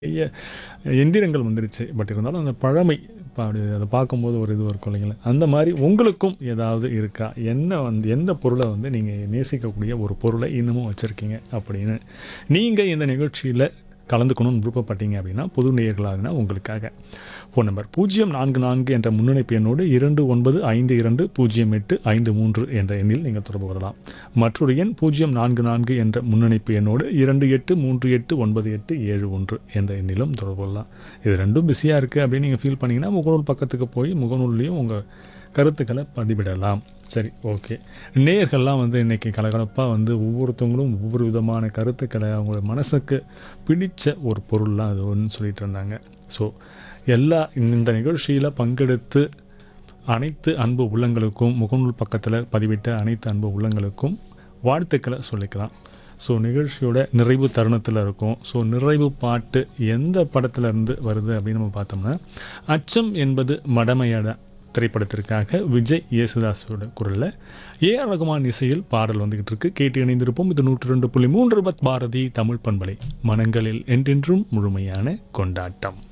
நிறைய எந்திரங்கள் வந்துருச்சு. பட் இருந்தாலும் அந்த பழமை இப்போ அப்படி அதை பார்க்கும்போது ஒரு இது இருக்கும் இல்லைங்களா? அந்த மாதிரி உங்களுக்கும் ஏதாவது இருக்கா? என்ன எந்த பொருளை நீங்கள் நேசிக்கக்கூடிய ஒரு பொருளை இன்னமும் வச்சுருக்கீங்க அப்படின்னு நீங்கள் இந்த நிகழ்ச்சியில் கலந்துக்கணும்னு விருப்பப்பட்டீங்க அப்படின்னா, புது நேயர்களாகனா உங்களுக்காக ஃபோன் நம்பர் 044 என்ற முன்னணைப்பு எண்ணோடு 29520853 என்ற எண்ணில் நீங்கள் தொடர்பு கொள்ளலாம். மற்றொரு எண் 044 என்ற முன்னணைப்பு எண்ணோடு 28389871 என்ற எண்ணிலும் தொடர்பு கொள்ளலாம். இது ரெண்டும் பிஸியாக இருக்குது அப்படின்னு நீங்கள் ஃபீல் பண்ணிங்கன்னா, முகநூல் பக்கத்துக்கு போய் முகநூல்லையும் உங்கள் கருத்துக்களை பதிவிடலாம். சரி, ஓகே. நேயர்கள்லாம் இன்றைக்கி கலகலப்பாக ஒவ்வொருத்தவங்களும் ஒவ்வொரு விதமான கருத்துக்களை அவங்களோட மனசுக்கு பிடித்த ஒரு பொருள்லாம் அது ஒன்று சொல்லிட்டு இருந்தாங்க. ஸோ இந்த நிகழ்ச்சியில் பங்கெடுத்து அனைத்து அன்பு உள்ளங்களுக்கும், முகநூல் பக்கத்தில் பதிவிட்ட அனைத்து அன்பு உள்ளங்களுக்கும் வாழ்த்துக்களை சொல்லிக்கலாம். ஸோ நிகழ்ச்சியோட நிறைவு தருணத்தில் இருக்கும். ஸோ நிறைவு பாட்டு எந்த படத்துலேருந்து வருது அப்படின்னு நம்ம பார்த்தோம்னா, அச்சம் என்பது மடமையடா திரைப்படத்திற்காக விஜய் யேசுதாஸோட குரலில் ஏஆர் ரகுமான் இசையில் பாடல் வந்துக்கிட்டு இருக்கு. கேட்டு இணைந்திருப்போம். இது 102.3 பாரதி தமிழ் பண்பலை, மனங்களில் என்றென்றும் முழுமையான கொண்டாட்டம்.